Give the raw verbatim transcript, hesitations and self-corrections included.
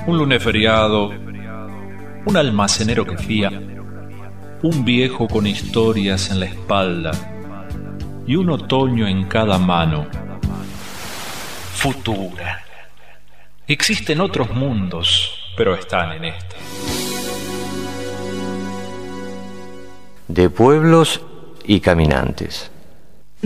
Un lunes feriado, un almacenero que fía, un viejo con historias en la espalda y un otoño en cada mano. Futura. Existen otros mundos, pero están en este. De pueblos y caminantes.